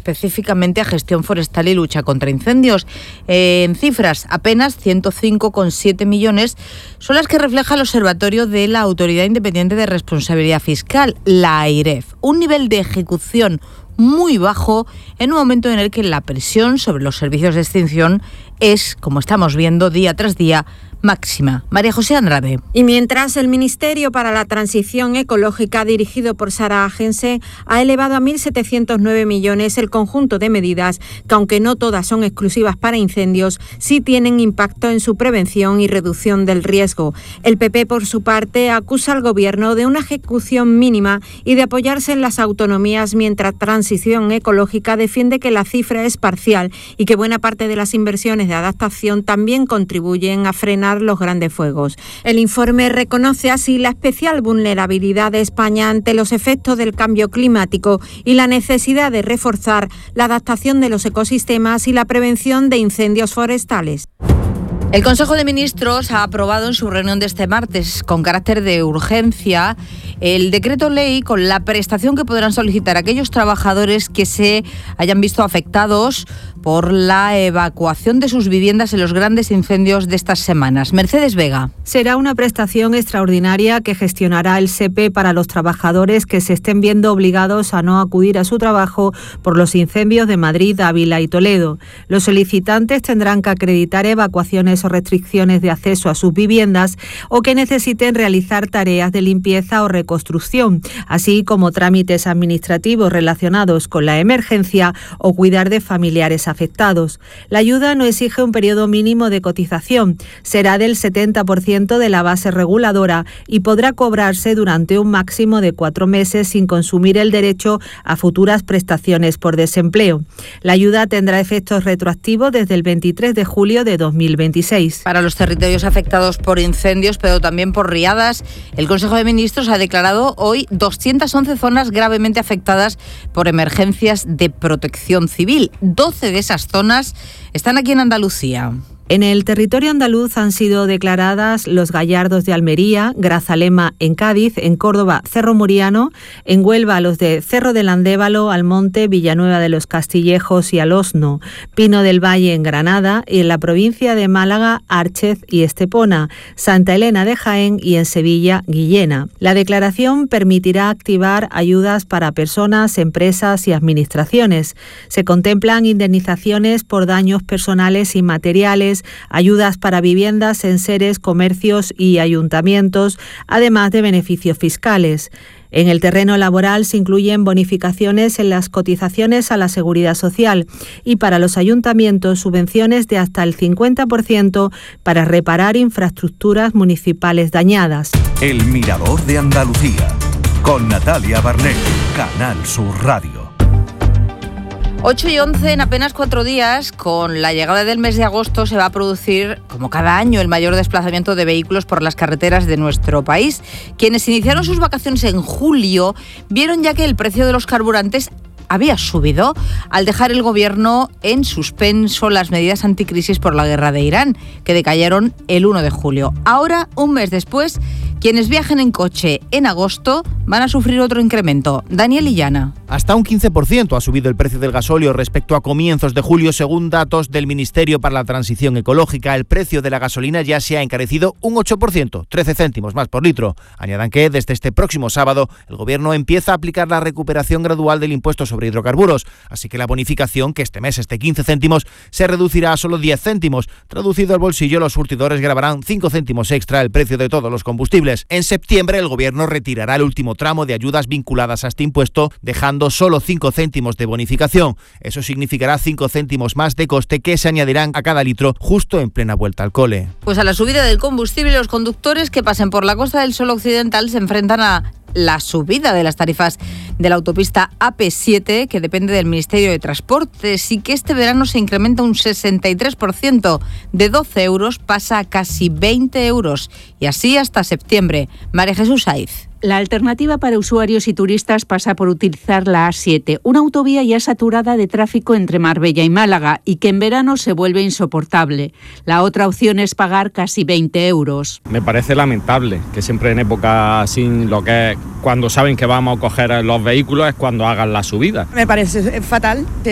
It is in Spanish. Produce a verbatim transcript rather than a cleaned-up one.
específicamente a gestión forestal y lucha contra incendios. Eh, en cifras, apenas ciento cinco coma siete millones son las que refleja el Observatorio de la Autoridad Independiente de Responsabilidad Fiscal, la AIREF. Un nivel de ejecución muy bajo en un momento en el que la presión sobre los servicios de extinción es, como estamos viendo día tras día, máxima. María José Andrade. Y mientras el Ministerio para la Transición Ecológica, dirigido por Sara Agense, ha elevado a mil setecientos nueve millones el conjunto de medidas que, aunque no todas son exclusivas para incendios, sí tienen impacto en su prevención y reducción del riesgo. El P P, por su parte, acusa al Gobierno de una ejecución mínima y de apoyarse en las autonomías, mientras Transición Ecológica defiende que la cifra es parcial y que buena parte de las inversiones de adaptación también contribuyen a frenar los grandes fuegos. El informe reconoce así la especial vulnerabilidad de España ante los efectos del cambio climático y la necesidad de reforzar la adaptación de los ecosistemas y la prevención de incendios forestales. El Consejo de Ministros ha aprobado en su reunión de este martes, con carácter de urgencia, el decreto ley con la prestación que podrán solicitar aquellos trabajadores que se hayan visto afectados por la evacuación de sus viviendas en los grandes incendios de estas semanas. Mercedes Vega. Será una prestación extraordinaria que gestionará el S E P E para los trabajadores que se estén viendo obligados a no acudir a su trabajo por los incendios de Madrid, Ávila y Toledo. Los solicitantes tendrán que acreditar evacuaciones o restricciones de acceso a sus viviendas o que necesiten realizar tareas de limpieza o reconstrucción, así como trámites administrativos relacionados con la emergencia o cuidar de familiares afectados. La ayuda no exige un periodo mínimo de cotización, será del setenta por ciento de la base reguladora y podrá cobrarse durante un máximo de cuatro meses sin consumir el derecho a futuras prestaciones por desempleo. La ayuda tendrá efectos retroactivos desde el veintitrés de julio de dos mil veintiséis. Para los territorios afectados por incendios, pero también por riadas, el Consejo de Ministros ha declarado hoy doscientas once zonas gravemente afectadas por emergencias de protección civil. doce de esas zonas están aquí en Andalucía. En el territorio andaluz han sido declaradas Los Gallardos de Almería, Grazalema en Cádiz, en Córdoba Cerro Muriano, en Huelva los de Cerro del Andévalo, Almonte, Villanueva de los Castillejos y Alosno, Pino del Valle en Granada y en la provincia de Málaga, Árchez y Estepona, Santa Elena de Jaén y en Sevilla, Guillena. La declaración permitirá activar ayudas para personas, empresas y administraciones. Se contemplan indemnizaciones por daños personales y materiales, ayudas para viviendas, enseres, comercios y ayuntamientos, además de beneficios fiscales. En el terreno laboral se incluyen bonificaciones en las cotizaciones a la Seguridad Social y para los ayuntamientos subvenciones de hasta el cincuenta por ciento para reparar infraestructuras municipales dañadas. El Mirador de Andalucía, con Natalia Barnett, Canal Sur Radio. ocho y once, en apenas cuatro días, con la llegada del mes de agosto, se va a producir, como cada año, el mayor desplazamiento de vehículos por las carreteras de nuestro país. Quienes iniciaron sus vacaciones en julio vieron ya que el precio de los carburantes había subido al dejar el Gobierno en suspenso las medidas anticrisis por la guerra de Irán, que decayeron el uno de julio. Ahora, un mes después, quienes viajen en coche en agosto van a sufrir otro incremento. Daniel Illana. Hasta un quince por ciento ha subido el precio del gasóleo respecto a comienzos de julio, según datos del Ministerio para la Transición Ecológica. El precio de la gasolina ya se ha encarecido un ocho por ciento, trece céntimos más por litro. Añadan que desde este próximo sábado el Gobierno empieza a aplicar la recuperación gradual del impuesto sobre hidrocarburos, así que la bonificación, que este mes es de quince céntimos, se reducirá a solo diez céntimos. Traducido al bolsillo, los surtidores grabarán cinco céntimos extra el precio de todos los combustibles. En septiembre el Gobierno retirará el último tramo de ayudas vinculadas a este impuesto, dejando solo cinco céntimos de bonificación. Eso significará cinco céntimos más de coste que se añadirán a cada litro justo en plena vuelta al cole. Pues a la subida del combustible, los conductores que pasen por la Costa del Sol Occidental se enfrentan a la subida de las tarifas de la autopista A P siete, que depende del Ministerio de Transportes, y que este verano se incrementa un sesenta y tres por ciento. De doce euros pasa a casi veinte euros, y así hasta septiembre. María Jesús Saiz. La alternativa para usuarios y turistas pasa por utilizar la A siete, una autovía ya saturada de tráfico entre Marbella y Málaga y que en verano se vuelve insoportable. La otra opción es pagar casi veinte euros. Me parece lamentable que siempre en época así, lo que es cuando saben que vamos a coger los vehículos es cuando hagan la subida. Me parece fatal.